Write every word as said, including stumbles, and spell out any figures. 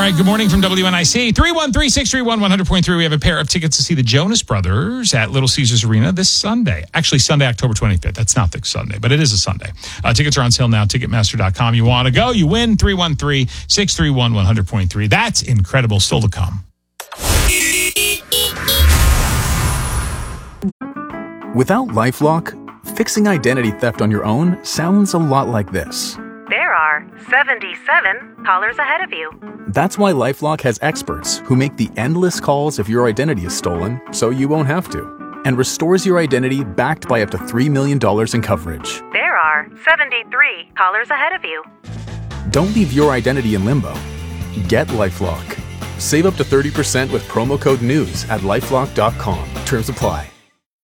right, good morning from W N I C. three one three, six three one, one hundred point three. We have a pair of tickets to see the Jonas Brothers at Little Caesars Arena this Sunday. Actually, Sunday, October twenty-fifth. That's not this Sunday, but it is a Sunday. Uh, tickets are on sale now, ticketmaster dot com. You want to go, you win. three one three, six three one, one hundred point three. That's incredible. Still to come. Without LifeLock, fixing identity theft on your own sounds a lot like this. There are seventy-seven callers ahead of you. That's why LifeLock has experts who make the endless calls if your identity is stolen, so you won't have to, and restores your identity backed by up to three million dollars in coverage. There are seventy-three callers ahead of you. Don't leave your identity in limbo. Get LifeLock. Save up to thirty percent with promo code NEWS at lifelock dot com. Terms apply.